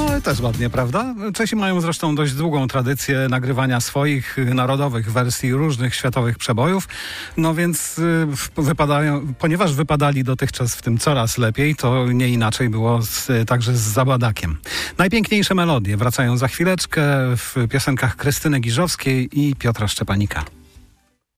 No też ładnie, prawda? Czesi mają zresztą dość długą tradycję nagrywania swoich narodowych wersji różnych światowych przebojów, no więc ponieważ wypadali dotychczas w tym coraz lepiej, to nie inaczej było także z Zabadakiem. Najpiękniejsze melodie wracają za chwileczkę w piosenkach Krystyny Giżowskiej i Piotra Szczepanika.